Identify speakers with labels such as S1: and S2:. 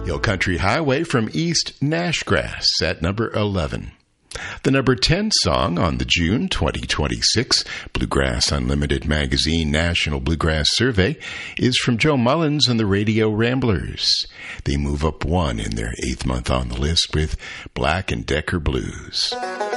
S1: Hill Country Highway from East Nashgrass at number 11. The number 10 song on the June 2026 Bluegrass Unlimited Magazine National Bluegrass Survey is from Joe Mullins and the Radio Ramblers. They move up one in their 8th month on the list with Black and Decker Blues.